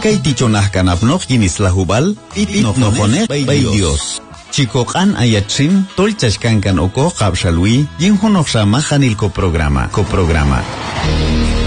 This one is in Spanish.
Kay tichonah kanapnoq yinislahubal itnoqnoqoneq bay Dios. Chikoqan ayatrim tolchashkankan oko qabshalwi yinhunoq shama hanilko programa.